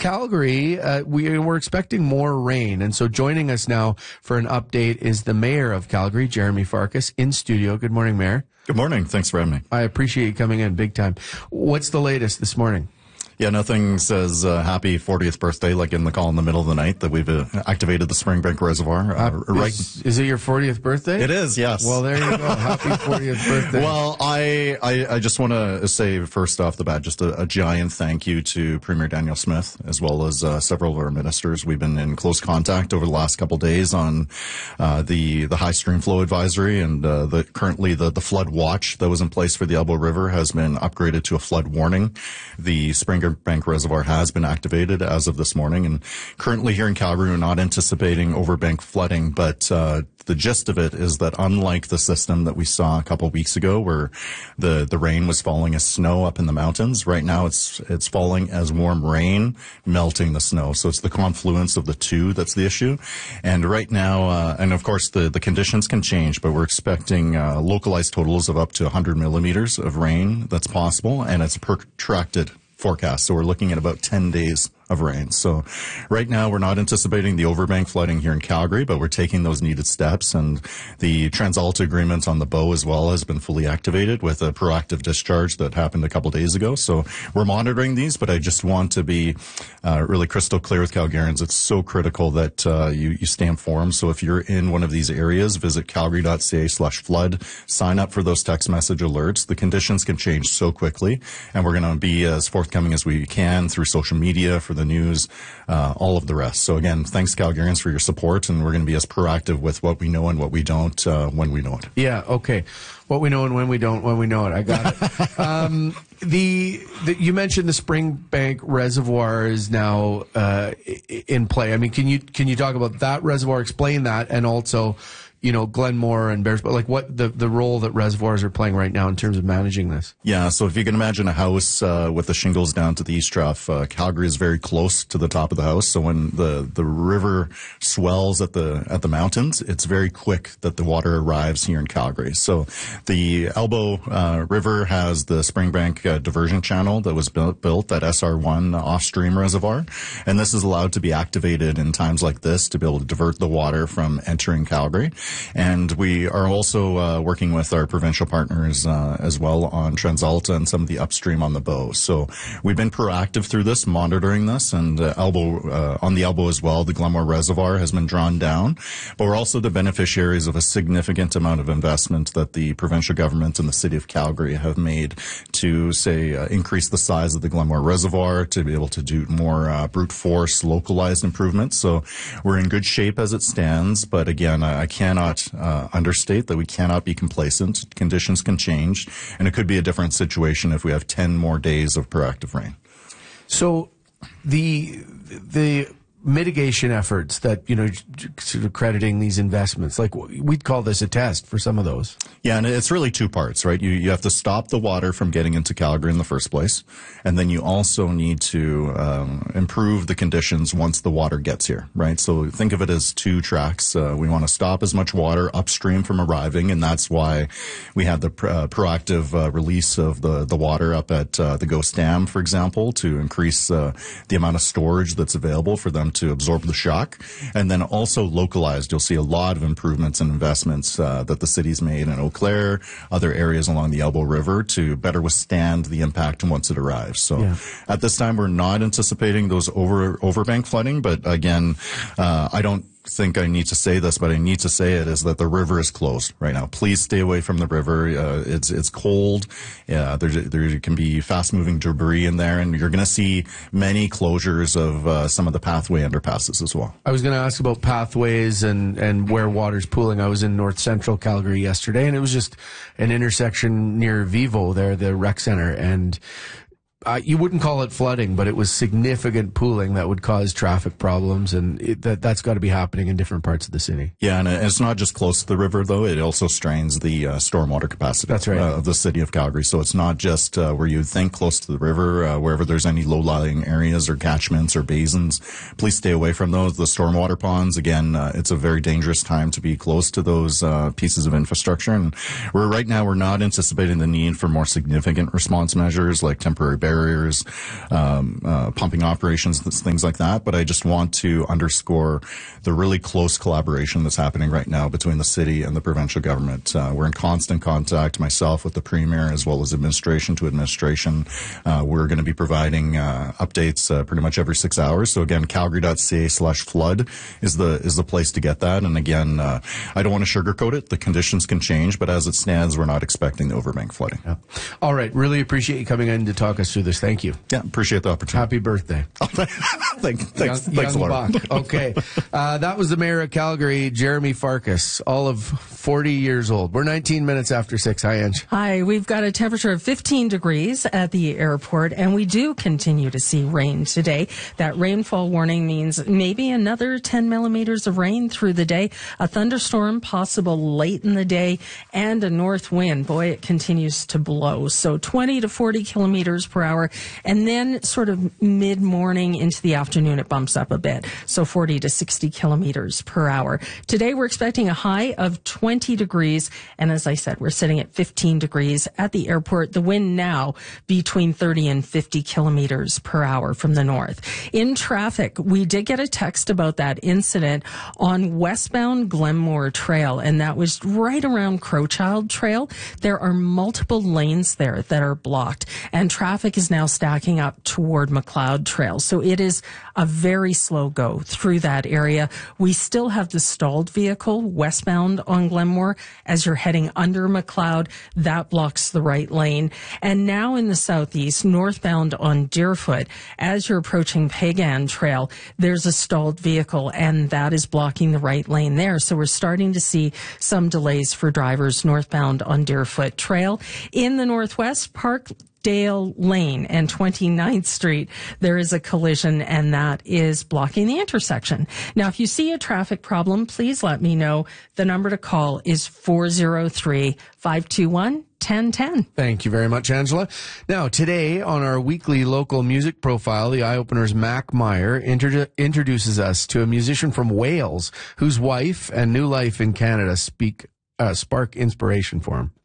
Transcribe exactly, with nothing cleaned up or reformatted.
Calgary, uh, we, we're expecting more rain. And so joining us now for an update is the mayor of Calgary, Jeremy Farkas, in studio. Good morning, Mayor. Good morning. Thanks for having me. I appreciate you coming in big time. What's the latest this morning? Yeah, nothing says uh, happy fortieth birthday like in the call in the middle of the night that we've uh, activated the Springbank Reservoir. Uh, uh, right. Is, is it your fortieth birthday? It is, yes. Well, there you go. Happy fortieth birthday. Well, I, I, I just want to say first off the bat, just a, a giant thank you to Premier Danielle Smith, as well as uh, several of our ministers. We've been in close contact over the last couple of days on uh, the, the high stream flow advisory, and uh, the, currently the, the flood watch that was in place for the Elbow River has been upgraded to a flood warning. The Springbank Reservoir has been activated as of this morning, and currently here in Calgary, we're not anticipating overbank flooding, but uh, the gist of it is that unlike the system that we saw a couple of weeks ago where the, the rain was falling as snow up in the mountains, right now it's it's falling as warm rain, melting the snow. So it's the confluence of the two that's the issue. And right now, uh, and of course the, the conditions can change, but we're expecting uh, localized totals of up to one hundred millimeters of rain that's possible, and it's a protracted forecast. So we're looking at about ten days of rain. So right now we're not anticipating the overbank flooding here in Calgary, but we're taking those needed steps, and the TransAlta agreement on the Bow as well has been fully activated with a proactive discharge that happened a couple days ago. So we're monitoring these, but I just want to be uh, really crystal clear with Calgarians. It's so critical that uh, you, you stay informed. So if you're in one of these areas, visit calgary.ca slash flood, sign up for those text message alerts. The conditions can change so quickly, and we're going to be as forthcoming as we can through social media, for the news, uh, all of the rest. So again, thanks Calgarians for your support, and we're going to be as proactive with what we know and what we don't uh, when we know it. Yeah, okay. What we know and when we don't, when we know it. I got it. um, the, the you mentioned the Springbank Reservoir is now uh, in play. I mean, can you can you talk about that reservoir? Explain that, and also, you know, Glenmore and Bears, but like what the, the role that reservoirs are playing right now in terms of managing this. Yeah, so if you can imagine a house uh, with the shingles down to the east trough, uh, Calgary is very close to the top of the house. So when the, the river swells at the at the mountains, it's very quick that the water arrives here in Calgary. So the Elbow uh, River has the Springbank uh, diversion channel that was built, built at S R one off-stream reservoir, and this is allowed to be activated in times like this to be able to divert the water from entering Calgary. And we are also uh, working with our provincial partners uh, as well on TransAlta and some of the upstream on the Bow. So we've been proactive through this, monitoring this, and uh, Elbow uh, on the Elbow as well. The Glenmore Reservoir has been drawn down, but we're also the beneficiaries of a significant amount of investment that the provincial government and the city of Calgary have made to, say, uh, increase the size of the Glenmore Reservoir, to be able to do more uh, brute force localized improvements. So we're in good shape as it stands, but again, I, I cannot Uh, understate that we cannot be complacent. Conditions can change, and it could be a different situation if we have ten more days of proactive rain. So the the mitigation efforts that, you know, sort of crediting these investments, like we'd call this a test for some of those. Yeah, and it's really two parts, right? You you have to stop the water from getting into Calgary in the first place, and then you also need to um, improve the conditions once the water gets here, right? So think of it as two tracks. Uh, we want to stop as much water upstream from arriving, and that's why we had the pr- uh, proactive uh, release of the, the water up at uh, the Ghost Dam, for example, to increase uh, the amount of storage that's available for them to absorb the shock. And then also localized, you'll see a lot of improvements and investments uh, that the city's made in Eau Claire, other areas along the Elbow River, to better withstand the impact once it arrives. So yeah. At this time, we're not anticipating those over overbank flooding, but again, uh, I don't think I need to say this, but I need to say it, is that the river is closed right now. Please stay away from the river. Uh, it's it's cold. Yeah, there there can be fast moving debris in there, and you're going to see many closures of uh, some of the pathway underpasses as well. I was going to ask about pathways and and where water's pooling. I was in north central Calgary yesterday, and it was just an intersection near Vivo there, the rec center, and Uh, you wouldn't call it flooding, but it was significant pooling that would cause traffic problems, and it, that, that's got to be happening in different parts of the city. Yeah, and it's not just close to the river, though. It also strains the uh, stormwater capacity that's right. uh, of the city of Calgary. So it's not just uh, where you'd think close to the river, uh, wherever there's any low-lying areas or catchments or basins. Please stay away from those. The stormwater ponds, again, uh, it's a very dangerous time to be close to those uh, pieces of infrastructure. And we're right now, we're not anticipating the need for more significant response measures like temporary barriers barriers, um, uh, pumping operations, things like that. But I just want to underscore the really close collaboration that's happening right now between the city and the provincial government. Uh, we're in constant contact, myself with the Premier as well as administration to administration. Uh, we're going to be providing uh, updates uh, pretty much every six hours. So again, calgary.ca slash flood is the is the place to get that. And again, uh, I don't want to sugarcoat it. The conditions can change, but as it stands, we're not expecting the overbank flooding. Yeah. All right. Really appreciate you coming in to talk us through this. Thank you. Yeah, appreciate the opportunity. Happy birthday. Thank, thanks, young, thanks young a lot. Buck. Okay. Uh, that was the mayor of Calgary, Jeremy Farkas, all of forty years old. We're nineteen minutes after six. Hi, Ange. Hi. We've got a temperature of fifteen degrees at the airport, and we do continue to see rain today. That rainfall warning means maybe another ten millimeters of rain through the day, a thunderstorm possible late in the day, and a north wind. Boy, it continues to blow. So twenty to forty kilometers per hour, and then sort of mid-morning into the afternoon, it bumps up a bit. So forty to sixty kilometers per hour. Today, we're expecting a high of twenty degrees, and as I said, we're sitting at fifteen degrees at the airport. The wind now between thirty and fifty kilometers per hour from the north. In traffic, we did get a text about that incident on westbound Glenmore Trail, and that was right around Crowchild Trail. There are multiple lanes there that are blocked, and traffic is now stacking up toward McLeod Trail. So it is a very slow go through that area. We still have the stalled vehicle westbound on Glenmore as you're heading under McLeod. That blocks the right lane. And now in the southeast, northbound on Deerfoot, as you're approaching Pagan Trail, there's a stalled vehicle, and that is blocking the right lane there. So we're starting to see some delays for drivers northbound on Deerfoot Trail. In the northwest, Park Dale Lane and twenty-ninth Street, there is a collision, and that is blocking the intersection. Now, if you see a traffic problem, please let me know. The number to call is four oh three, five two one, one oh one oh. Thank you very much, Angela. Now, today on our weekly local music profile, the Eye Openers Mac Meyer inter- introduces us to a musician from Wales whose wife and new life in Canada speak uh, spark inspiration for him.